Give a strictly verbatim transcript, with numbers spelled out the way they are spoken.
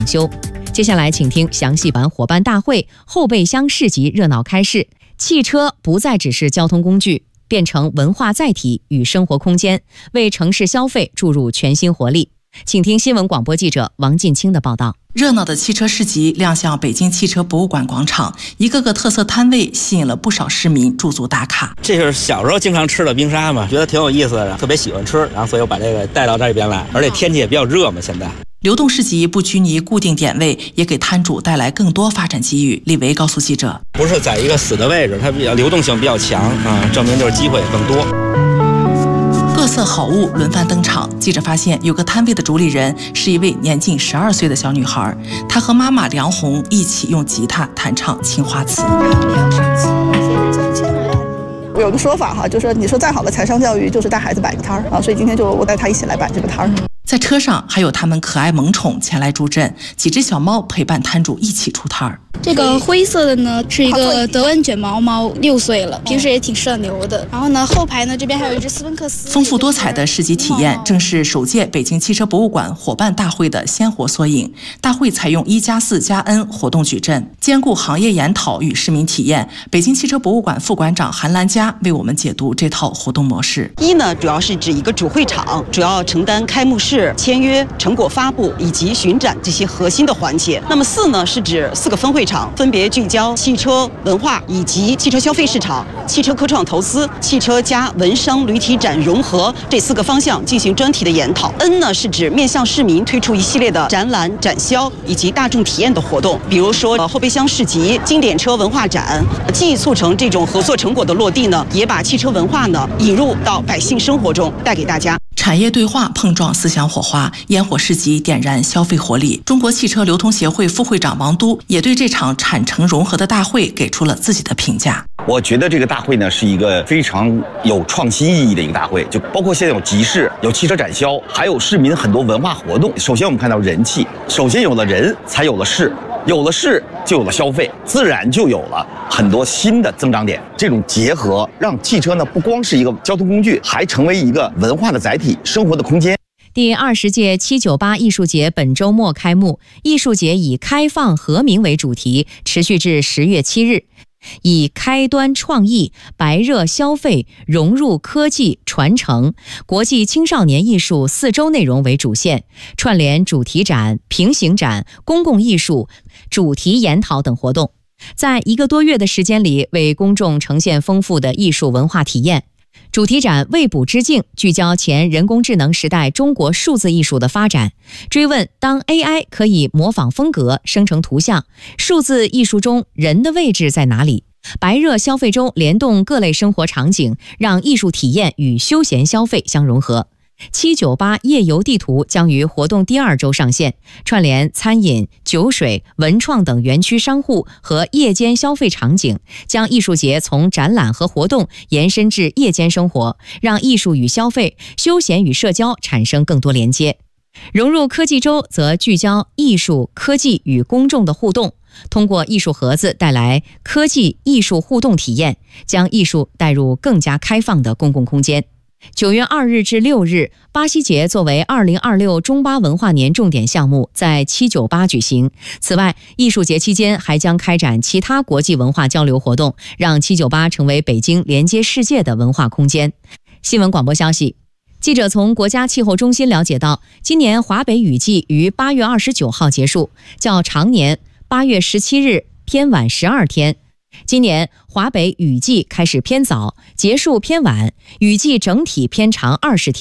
修。接下来请听详细版伙伴大会后备箱市集热闹开市，汽车不再只是交通工具，变成文化载体与生活空间，为城市消费注入全新活力。请听新闻广播记者王进清的报道。 热闹的汽车市集亮相北京汽车博物馆广场，一个个特色摊位吸引了不少市民驻足打卡。 这就是小时候经常吃的冰沙嘛，觉得挺有意思的，特别喜欢吃，然后所以我把这个带到这边来，而且天气也比较热嘛，现在。 流动市集不拘泥固定点位，也给摊主带来更多发展机遇。李维告诉记者， 不是在一个死的位置，它比较流动性比较强啊，证明就是机会也更多。 各色好物轮番登场，记者发现有个摊位的主理人是一位年仅十二岁的小女孩，她和妈妈梁红一起用吉他弹唱《青花瓷》。 有个说法哈，就是你说再好的财商教育就是带孩子摆个摊儿啊，所以今天就我带他一起来摆这个摊儿。 在车上还有他们可爱萌宠前来助阵，几只小猫陪伴摊主一起出摊儿。 这个灰色的呢是一个德文卷毛猫，六岁了，平时也挺社牛的。然后呢，后排呢这边还有一只斯芬克斯。 丰富多彩的市集体验正是首届北京汽车博物馆伙伴大会的鲜活缩影。大会采用一加四加 N 活动矩阵，兼顾行业研讨与市民体验。北京汽车博物馆副馆长韩兰佳为我们解读这套活动模式。 一呢，主要是指一个主会场，主要承担开幕式、签约、成果发布以及巡展这些核心的环节。那么四呢，是指四个分会场，分别聚焦汽车文化以及汽车消费市场、汽车科创投资、汽车加文商旅体展融合这四个方向进行专题的研讨。N 呢，是指面向市民推出一系列的展览、展销以及大众体验的活动，比如说呃后备箱市集、经典车文化展。既促成这种合作成果的落地呢，也把汽车文化呢引入到百姓生活中，带给大家。 产业对话碰撞思想火花，烟火市集点燃消费活力。中国汽车流通协会副会长王都也对这场产城融合的大会给出了自己的评价。 我觉得这个大会呢是一个非常有创新意义的一个大会，就包括现在有集市、有汽车展销，还有市民很多文化活动。首先我们看到人气，首先有了人，才有了事。有了市就有了消费，自然就有了很多新的增长点。这种结合让汽车呢不光是一个交通工具，还成为一个文化的载体、生活的空间。 第二十届七九八艺术节本周末开幕，艺术节以开放和鸣为主题，持续至十月七日。以开端创意、白热消费、融入科技、传承、国际青少年艺术四周内容为主线，串联主题展、平行展、公共艺术、主题研讨等活动，在一个多月的时间里，为公众呈现丰富的艺术文化体验。主题展未卜之境聚焦前人工智能时代中国数字艺术的发展，追问当 A I 可以模仿风格、生成图像，数字艺术中人的位置在哪里？白热消费中联动各类生活场景，让艺术体验与休闲消费相融合。七九八夜游地图将于活动第二周上线，串联餐饮、酒水、文创等园区商户和夜间消费场景，将艺术节从展览和活动延伸至夜间生活，让艺术与消费、休闲与社交产生更多连接。融入科技周则聚焦艺术、科技与公众的互动，通过艺术盒子带来科技艺术互动体验，将艺术带入更加开放的公共空间。九月二日至六日，巴西节作为二零二六中巴文化年重点项目，在七九八举行。此外，艺术节期间还将开展其他国际文化交流活动，让七九八成为北京连接世界的文化空间。新闻广播消息，记者从国家气候中心了解到，今年华北雨季于八月二十九号结束，较常年八月十七日偏晚十二天。今年华北雨季开始偏早，结束偏晚，雨季整体偏长二十天。